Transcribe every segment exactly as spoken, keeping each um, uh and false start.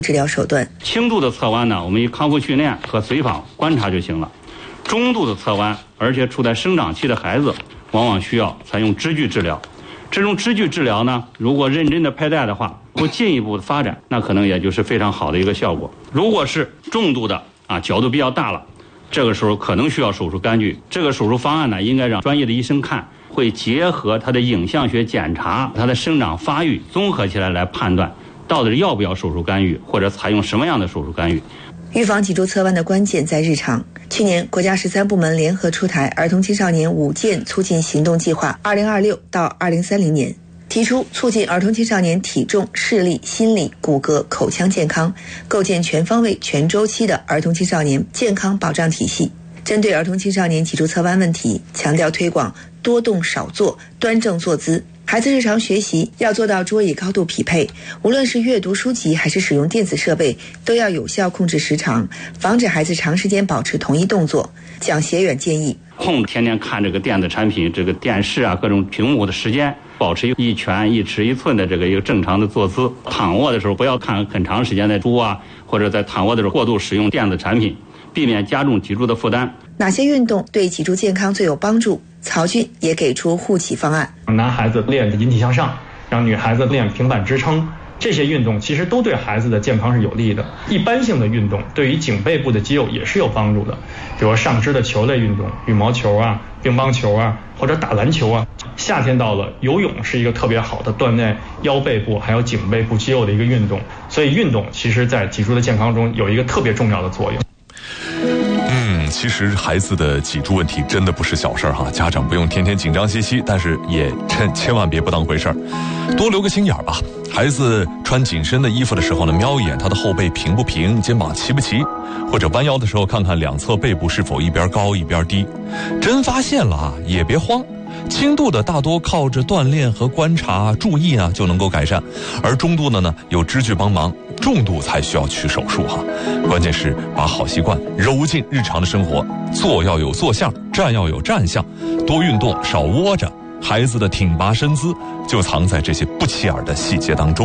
治疗手段。 轻度的侧弯呢，我们以康复训练和随访观察就行了。中度的侧弯，而且处在生长期的孩子，往往需要采用支具治疗。这种支具治疗呢，如果认真的佩戴的话，会进一步的发展，那可能也就是非常好的一个效果。如果是重度的啊，角度比较大了，这个时候可能需要手术干预。这个手术方案呢，应该让专业的医生看，会结合他的影像学检查、他的生长发育综合起来来判断，到底要不要手术干预，或者采用什么样的手术干预。 预防脊柱侧弯的关键在日常。去年，国家十三部门联合出台《儿童青少年五健促进行动计划（二零二六到二零三零年）》，提出促进儿童青少年体重、视力、心理、骨骼、口腔健康，构建全方位、全周期的儿童青少年健康保障体系。针对儿童青少年脊柱侧弯问题，强调推广多动少坐、端正坐姿。孩子日常学习要做到桌椅高度匹配，无论是阅读书籍还是使用电子设备，都要有效控制时长，防止孩子长时间保持同一动作。蒋协远建议， 控制天天看这个电子产品、这个电视啊、各种屏幕的时间，保持一拳一尺一寸的这个一个正常的坐姿。躺卧的时候不要看很长时间的书啊，或者在躺卧的时候过度使用电子产品，避免加重脊柱的负担。 哪些运动对脊柱健康最有帮助？曹俊也给出护脊方案。 男孩子练引体向上，让女孩子练平板支撑，这些运动其实都对孩子的健康是有利的。一般性的运动对于颈背部的肌肉也是有帮助的，比如上肢的球类运动，羽毛球啊、乒乓球啊，或者打篮球啊。夏天到了，游泳是一个特别好的锻炼腰背部还有颈背部肌肉的一个运动，所以运动其实在脊柱的健康中有一个特别重要的作用。 嗯，其实孩子的脊柱问题真的不是小事儿哈，家长不用天天紧张兮兮，但是也千千万别不当回事儿，多留个心眼儿吧。孩子穿紧身的衣服的时候呢，瞄一眼他的后背平不平，肩膀齐不齐，或者弯腰的时候看看两侧背部是否一边高一边低。真发现了啊，也别慌。轻度的大多靠着锻炼和观察注意啊就能够改善，而中度的呢有支具帮忙，重度才需要去手术哈。关键是把好习惯揉进日常的生活，坐要有坐相，站要有站相，多运动少窝着，孩子的挺拔身姿就藏在这些不起眼的细节当中。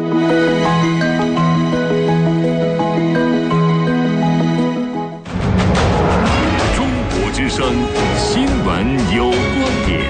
中国之声新闻有观点，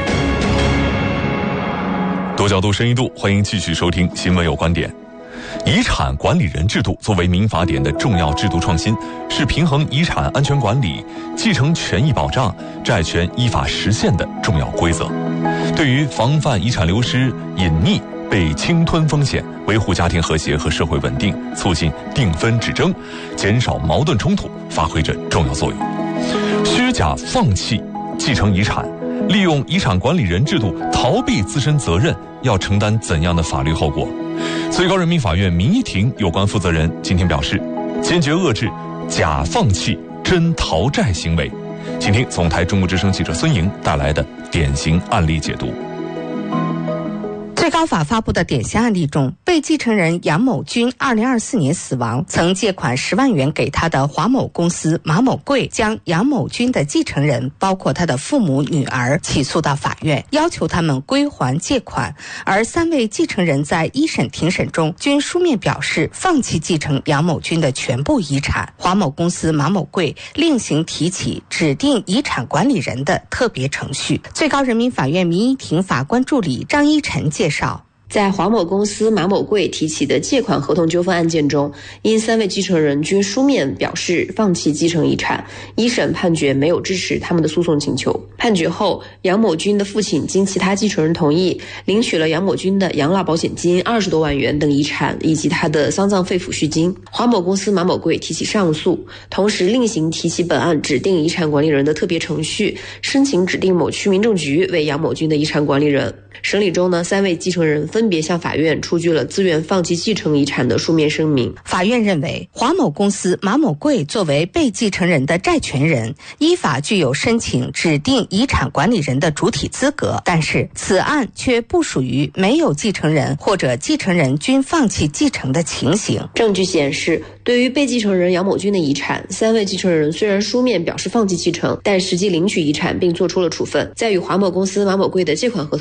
多角度深一度，欢迎继续收听新闻有观点。遗产管理人制度作为民法典的重要制度创新，是平衡遗产安全管理、继承权益保障、债权依法实现的重要规则。对于防范遗产流失、隐匿、被侵吞风险，维护家庭和谐和社会稳定，促进定分止争，减少矛盾冲突，发挥着重要作用。虚假放弃继承遗产，利用遗产管理人制度逃避自身责任，要承担怎样的法律后果？最高人民法院民一庭有关负责人今天表示，坚决遏制假放弃、真逃债行为。请听总台中国之声记者孙莹带来的典型案例解读。 最高法发布的典型案例中，被继承人杨某军二零二四年死亡，曾借款十万元给他的华某公司马某贵，将杨某军的继承人包括他的父母、女儿起诉到法院，要求他们归还借款。而三位继承人在一审庭审中均书面表示放弃继承杨某军的全部遗产。华某公司马某贵另行提起指定遗产管理人的特别程序。最高人民法院民一庭法官助理张一晨介绍， 在华某公司马某贵提起的借款合同纠纷案件中，因三位继承人均书面表示放弃继承遗产，一审判决没有支持他们的诉讼请求。判决后，杨某军的父亲经其他继承人同意，领取了杨某军的养老保险金二十多万元等遗产，以及他的丧葬费抚恤金。华某公司马某贵提起上诉，同时另行提起本案指定遗产管理人的特别程序，申请指定某区民政局为杨某军的遗产管理人。审理中呢，三位继承人分别向法院出具了自愿放弃继承遗产的书面声明。 法院认为，华某公司马某贵作为被继承人的债权人，依法具有申请指定遗产管理人的主体资格，但是此案却不属于没有继承人或者继承人均放弃继承的情形。 证据显示，对于被继承人杨某军的遗产，三位继承人虽然书面表示放弃继承，但实际领取遗产并做出了处分。在与华某公司马某贵的借款合同纠纷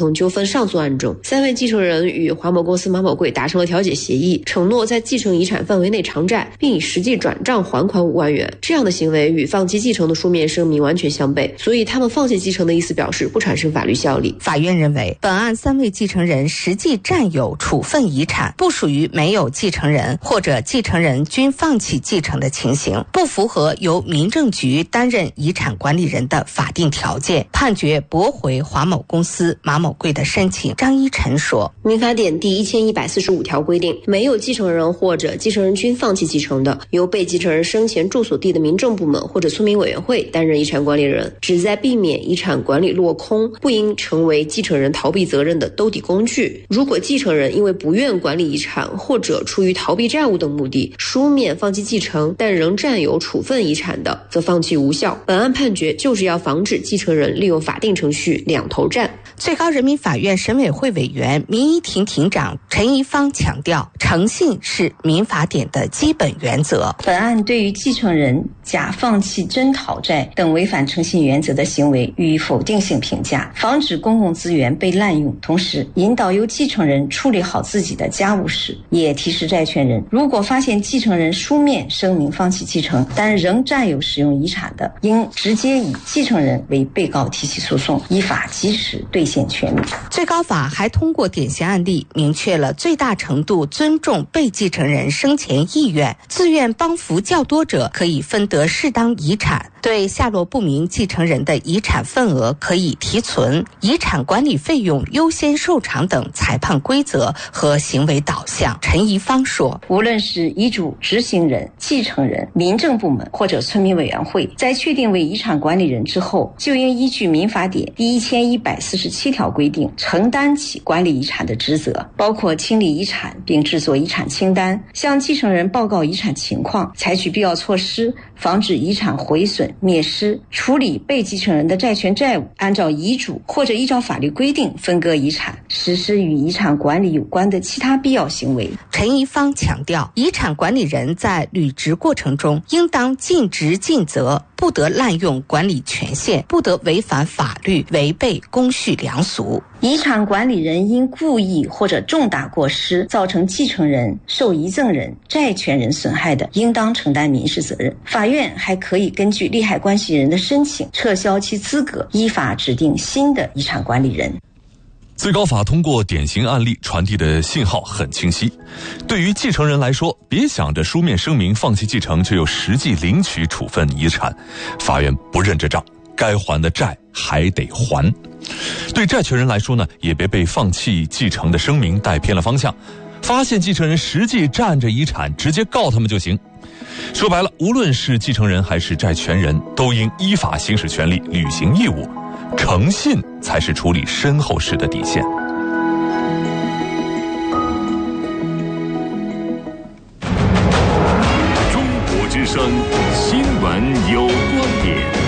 上诉案中，三位继承人与华某公司马某贵达成了调解协议，承诺在继承遗产范围内偿债，并以实际转账还款五万元。这样的行为与放弃继承的书面声明完全相悖，所以他们放弃继承的意思表示不产生法律效力。 法院认为，本案三位继承人实际占有处分遗产，不属于没有继承人或者继承人均放弃继承的情形，不符合由民政局担任遗产管理人的法定条件，判决驳回华某公司马某贵的申请。张一晨说， 民法典第一千一百四十五条规定，没有继承人或者继承人均放弃继承的，由被继承人生前住所地的民政部门或者村民委员会担任遗产管理人，旨在避免遗产管理落空，不应成为继承人逃避责任的兜底工具。如果继承人因为不愿管理遗产或者出于逃避债务等目的，书面放弃继承但仍占有处分遗产的，则放弃无效。本案判决就是要防止继承人利用法定程序两头占。 最高人民法院审委会委员、民医庭庭长陈一芳强调，诚信是民法典的基本原则。 本案对于继承人假放弃真讨债等违反诚信原则的行为予以否定性评价，防止公共资源被滥用，同时引导由继承人处理好自己的家务事。也提示债权人，如果发现继承人书面声明放弃继承，但仍占有使用遗产的，应直接以继承人为被告提起诉讼，依法及时兑现权利。 最高法还通过典型案例，明确了最大程度尊重被继承人生前意愿，自愿帮扶较多者可以分得适当遗产，对下落不明继承人的遗产份额可以提存，遗产管理费用优先受偿等裁判规则和行为导向。陈一芳说， 无论是遗嘱执行人、继承人、民政部门或者村民委员会，在确定为遗产管理人之后，就应依据民法典第一千一百四十七条规定，承担起管理遗产的职责，包括清理遗产并制作遗产清单，向继承人报告遗产情况，采取必要措施，防止遗产毁损灭失，处理被继承人的债权债务，按照遗嘱或者依照法律规定分割遗产，实施与遗产管理有关的其他必要行为。 陈一芳强调，遗产管理人在履职过程中应当尽职尽责，不得滥用管理权限，不得违反法律，违背公序良俗。 遗产管理人因故意或者重大过失造成继承人、受遗赠人、债权人损害的，应当承担民事责任。法院还可以根据利害关系人的申请，撤销其资格，依法指定新的遗产管理人。 最高法通过典型案例传递的信号很清晰，对于继承人来说，别想着书面声明放弃继承就有实际领取处分遗产，法院不认这账，该还的债还得还。对债权人来说呢，也别被放弃继承的声明带偏了方向，发现继承人实际占着遗产，直接告他们就行。说白了，无论是继承人还是债权人，都应依法行使权利，履行义务，诚信才是处理身后事的底线。 中国之声新闻有观点。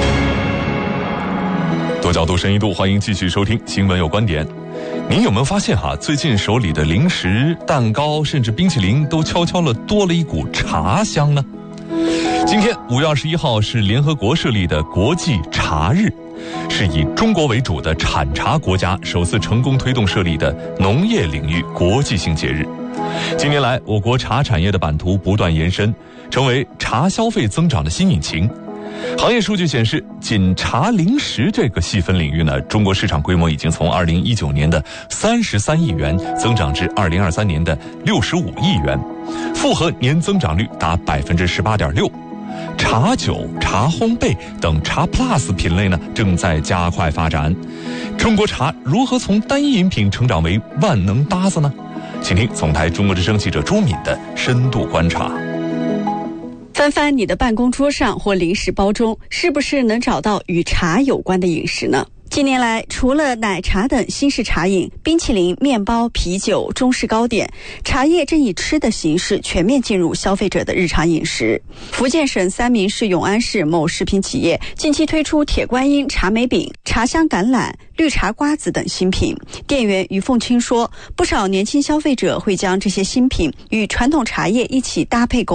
多角度深一度，欢迎继续收听新闻有观点。您有没有发现哈，最近手里的零食、蛋糕甚至冰淇淋都悄悄地多了一股茶香呢？今天五月二十一号是联合国设立的国际茶日，是以中国为主的产茶国家首次成功推动设立的农业领域国际性节日。近年来，我国茶产业的版图不断延伸，成为茶消费增长的新引擎。行业数据显示，仅茶零食这个细分领域呢，中国市场规模已经从二零一九年的三十三亿元增长至二零二三年的六十五亿元，复合年增长率达百分之十八点六。茶酒、茶烘焙等茶 Plus 品类呢，正在加快发展。中国茶如何从单一饮品成长为万能搭子呢？请听总台中国之声记者朱敏的深度观察。 翻翻你的办公桌上或零食包中，是不是能找到与茶有关的饮食呢？近年来，除了奶茶等新式茶饮，冰淇淋、面包、啤酒、中式糕点，茶叶正以吃的形式全面进入消费者的日常饮食。福建省三明市永安市某食品企业近期推出铁观音茶梅饼、茶香橄榄、绿茶瓜子等新品。店员于凤清说，不少年轻消费者会将这些新品与传统茶叶一起搭配购买，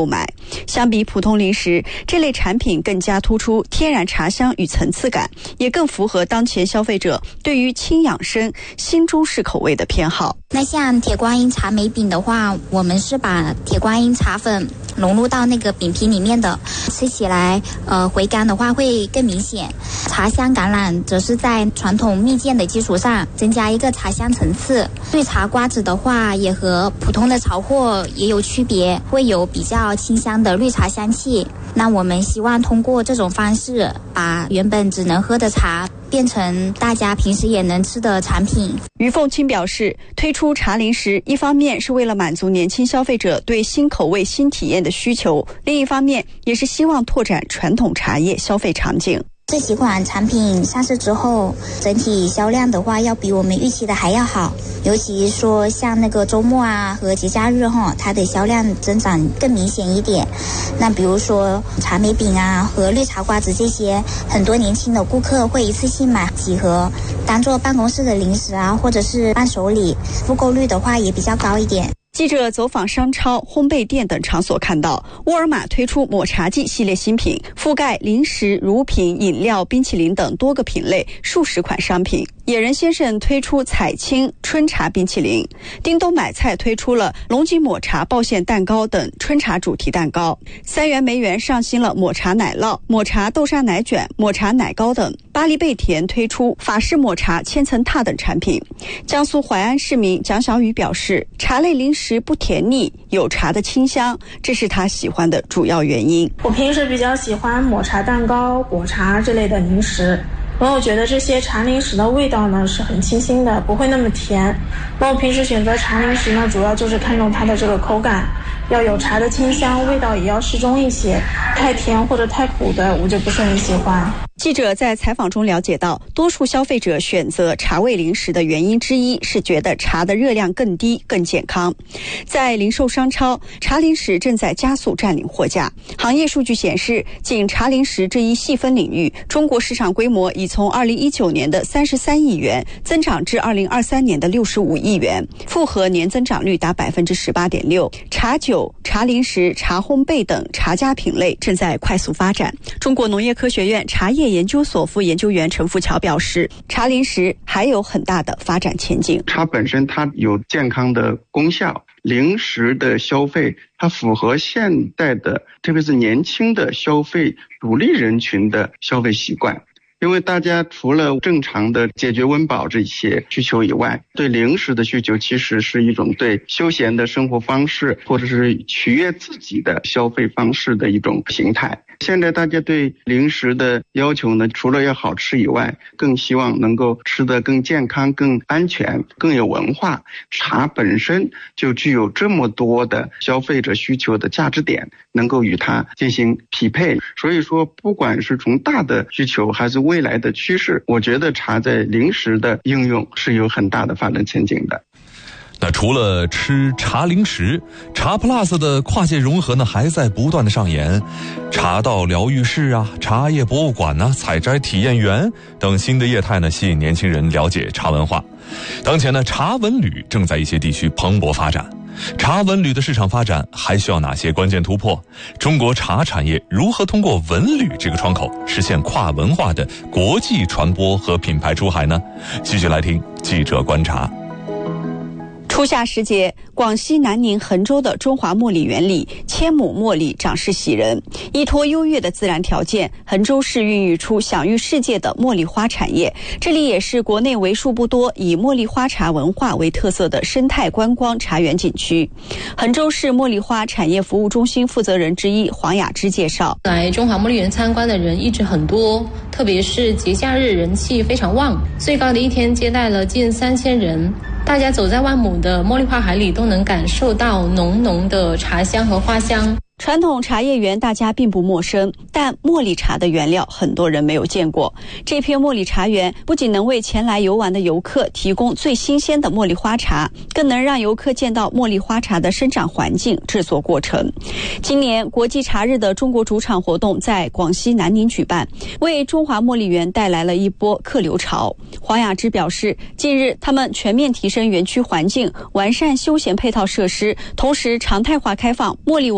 相比普通零食，这类产品更加突出天然茶香与层次感，也更符合当前消费者对于轻养生、新中式口味的偏好。 那像铁观音茶梅饼的话，我们是把铁观音茶粉融入到那个饼皮里面的，吃起来呃回甘的话会更明显。茶香感染则是在传统蜜饯的基础上增加一个茶香层次。绿茶瓜子的话也和普通的潮货也有区别，会有比较清香的绿茶香气。那我们希望通过这种方式把原本只能喝的茶变成大家平时也能吃的产品。 于凤清表示，推出茶零食一方面是为了满足年轻消费者对新口味新体验的需求，另一方面也是希望拓展传统茶叶消费场景。 这几款产品上市之后，整体销量的话要比我们预期的还要好，尤其说像那个周末啊和节假日哈，它的销量增长更明显一点。那比如说茶梅饼啊和绿茶瓜子这些，很多年轻的顾客会一次性买几盒，当做办公室的零食啊，或者是伴手礼，复购率的话也比较高一点。 记者走访商超、烘焙店等场所看到，沃尔玛推出抹茶季系列新品，覆盖零食、乳品、饮料、冰淇淋等多个品类，数十款商品。野人先生推出彩青春茶冰淇淋，叮咚买菜推出了龙井抹茶爆馅蛋糕等春茶主题蛋糕，三元梅园上新了抹茶奶酪、抹茶豆沙奶卷、抹茶奶糕等，巴黎贝甜推出法式抹茶千层塔等产品。江苏淮安市民蒋小雨表示，茶类零食不甜腻，有茶的清香，这是他喜欢的主要原因。 我平时比较喜欢抹茶蛋糕、果茶这类的零食，那我觉得这些茶零食的味道呢是很清新的，不会那么甜。那我平时选择茶零食呢，主要就是看重它的这个口感，要有茶的清香，味道也要适中一些，太甜或者太苦的我就不是很喜欢。 记者在采访中了解到，多数消费者选择茶味零食的原因之一是觉得茶的热量更低、更健康。在零售商超，茶零食正在加速占领货架。行业数据显示，仅茶零食这一细分领域，中国市场规模已从二零一九年的三十三亿元增长至二零二三年的六十五亿元，复合年增长率达百分之十八点六。茶酒、茶零食、茶烘焙等茶家品类正在快速发展。中国农业科学院茶叶研究所副研究员陈富桥表示，茶零食还有很大的发展前景。 茶本身它有健康的功效，零食的消费它符合现代的特别是年轻的消费主力人群的消费习惯。因为大家除了正常的解决温饱这些需求以外，对零食的需求其实是一种对休闲的生活方式或者是取悦自己的消费方式的一种形态。现在大家对零食的要求呢，除了要好吃以外，更希望能够吃得更健康、更安全、更有文化。茶本身就具有这么多的消费者需求的价值点，能够与它进行匹配。所以说，不管是从大的需求还是未来的趋势，我觉得茶在零食的应用是有很大的发展前景的。 那除了吃茶零食，茶 Plus 的跨界融合呢，还在不断的上演。茶道疗愈室啊，茶叶博物馆呢、啊，采摘体验园等新的业态呢，吸引年轻人了解茶文化。当前呢，茶文旅正在一些地区蓬勃发展。茶文旅的市场发展还需要哪些关键突破？中国茶产业如何通过文旅这个窗口实现跨文化的国际传播和品牌出海呢？继续来听记者观察。 初夏时节，广西南宁衡州的中华茉莉园里，千亩茉莉长势喜人。依托优越的自然条件，衡州市孕育出享誉世界的茉莉花产业。这里也是国内为数不多以茉莉花茶文化为特色的生态观光茶园景区。衡州市茉莉花产业服务中心负责人之一黄雅芝介绍， 来中华茉莉园参观的人一直很多，特别是节假日人气非常旺，最高的一天接待了近三千人。大家走在万亩的茉莉花海里，都能感受到浓浓的茶香和花香。 传统茶叶园大家并不陌生，但茉莉茶的原料很多人没有见过。这片茉莉茶园不仅能为前来游玩的游客提供最新鲜的茉莉花茶，更能让游客见到茉莉花茶的生长环境、制作过程。今年国际茶日的中国主场活动在广西南宁举办，为中华茉莉园带来了一波客流潮。黄雅芝表示，近日他们全面提升园区环境，完善休闲配套设施，同时常态化开放茉莉文化科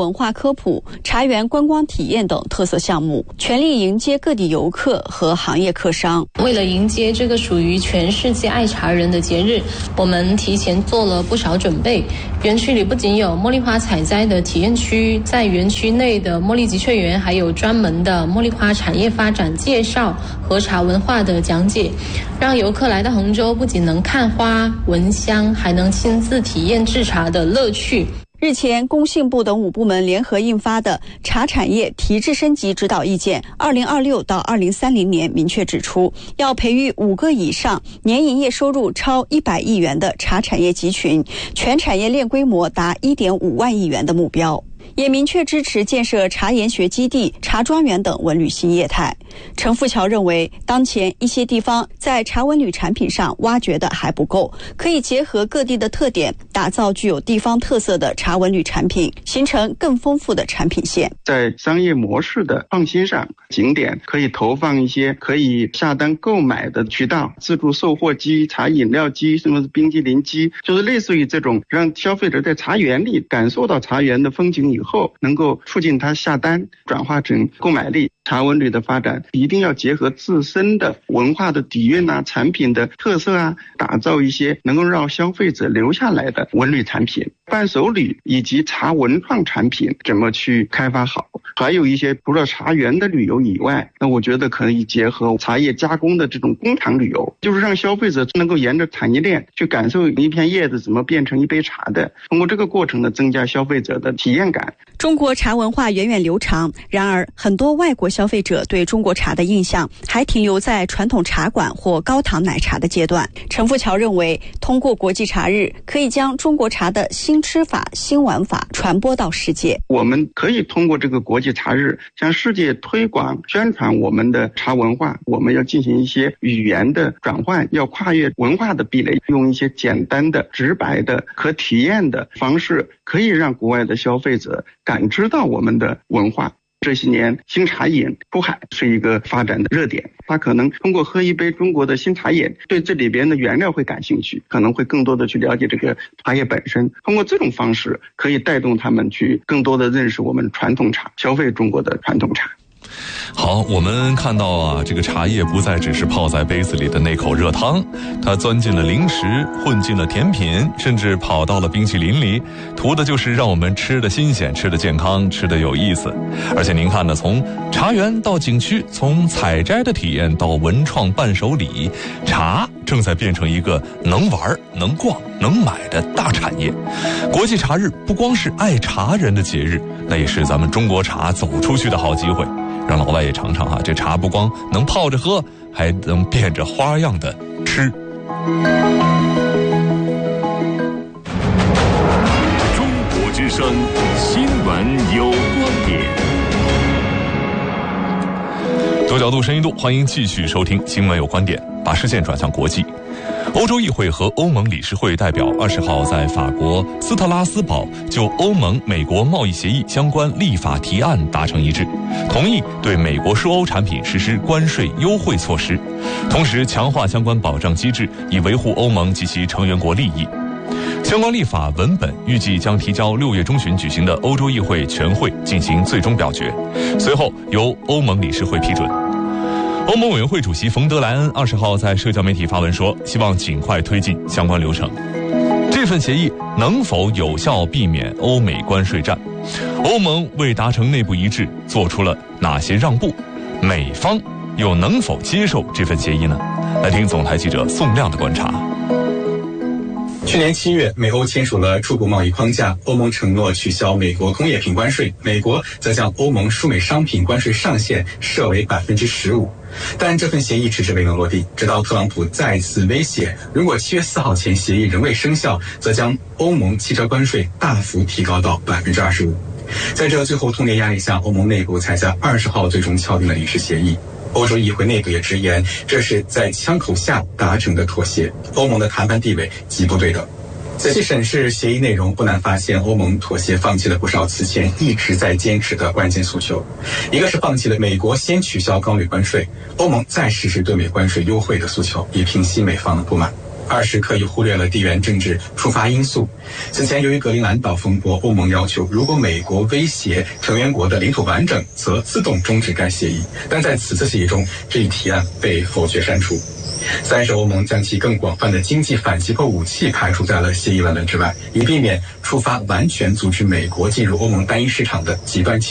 科普、茶园观光体验等特色项目，全力迎接各地游客和行业客商。 为了迎接这个属于全世界爱茶人的节日，我们提前做了不少准备。园区里不仅有茉莉花采摘的体验区，在园区内的茉莉集萃园还有专门的茉莉花产业发展介绍和茶文化的讲解，让游客来到杭州不仅能看花、闻香，还能亲自体验制茶的乐趣。 日前，工信部等五部门联合印发的《茶产业提质升级指导意见》二零二六到二零三零年明确指出，要培育五个以上年营业收入超一百亿元的茶产业集群，全产业链规模达一点五万亿元的目标。也明确支持建设茶研学基地、茶庄园等文旅新业态。陈富桥认为，当前一些地方在茶文旅产品上挖掘的还不够，可以结合各地的特点，打造具有地方特色的茶文旅产品，形成更丰富的产品线。 在商业模式的创新上，景点可以投放一些可以下单购买的渠道，自助售货机、茶饮料机，什么冰激凌机，就是类似于这种让消费者在茶园里感受到茶园的风景以后，能够促进他下单转化成购买力。茶文旅的发展一定要结合自身的文化的底蕴啊、产品的特色啊，打造一些能够让消费者留下来的文旅产品。伴手礼以及茶文创产品怎么去开发好，还有一些除了茶园的旅游以外，那我觉得可以结合茶叶加工的这种工厂旅游，就是让消费者能够沿着产业链去感受一片叶子怎么变成一杯茶的，通过这个过程呢，增加消费者的体验感。 中国茶文化源远流长，然而很多外国消费者对中国茶的印象还停留在传统茶馆或高糖奶茶的阶段。陈富桥认为，通过国际茶日，可以将中国茶的新吃法、新玩法传播到世界。 我们可以通过这个国际茶日向世界推广宣传我们的茶文化，我们要进行一些语言的转换，要跨越文化的壁垒，用一些简单的、直白的、可体验的方式，可以让国外的消费者感知到我们的文化。这些年新茶饮出海是一个发展的热点，他可能通过喝一杯中国的新茶饮，对这里边的原料会感兴趣，可能会更多的去了解这个茶叶本身，通过这种方式可以带动他们去更多的认识我们传统茶，消费中国的传统茶。 好，我们看到啊，这个茶叶不再只是泡在杯子里的那口热汤，它钻进了零食，混进了甜品，甚至跑到了冰淇淋里，图的就是让我们吃的新鲜，吃的健康，吃的有意思。而且您看呢，从茶园到景区，从采摘的体验到文创伴手礼，茶正在变成一个能玩、能逛、能买的大产业。国际茶日不光是爱茶人的节日，那也是咱们中国茶走出去的好机会。让老外也尝尝哈，这茶不光能泡着喝，还能变着花样的吃。 中国之声新闻有观点。 多角度、深一度，欢迎继续收听新闻有观点。把视线转向国际，欧洲议会和欧盟理事会代表二十号在法国斯特拉斯堡就欧盟美国贸易协议相关立法提案达成一致，同意对美国输欧产品实施关税优惠措施，同时强化相关保障机制，以维护欧盟及其成员国利益。相关立法文本预计将提交六月中旬举行的欧洲议会全会进行最终表决，随后由欧盟理事会批准。欧盟委员会主席冯德莱恩二十号在社交媒体发文说，希望尽快推进相关流程。这份协议能否有效避免欧美关税战？欧盟为达成内部一致做出了哪些让步？美方又能否接受这份协议呢？来听总台记者宋亮的观察。 去年七月，美欧签署了初步贸易框架，欧盟承诺取消美国工业品关税，美国则将欧盟输美商品关税上限设为百分之十五。但这份协议迟迟未能落地，直到特朗普再次威胁，如果七月四号前协议仍未生效，则将欧盟汽车关税大幅提高到百分之二十五。在这最后通牒压力下，欧盟内部才在二十号最终敲定了临时协议。欧洲议会内部也直言，这是在枪口下达成的妥协，欧盟的谈判地位极不对等。仔细审视协议内容，不难发现欧盟妥协放弃了不少此前一直在坚持的关键诉求。一个是放弃了美国先取消高税关税，欧盟再实施对美关税优惠的诉求，以平息美方的不满。 二是刻意忽略了地缘政治触发因素。此前，由于格陵兰岛风波，欧盟要求如果美国威胁成员国的领土完整，则自动终止该协议。但在此次协议中，这一提案被否决删除。三是欧盟将其更广泛的经济反击破武器排除在了协议文本之外，以避免触发完全阻止美国进入欧盟单一市场的极端情况。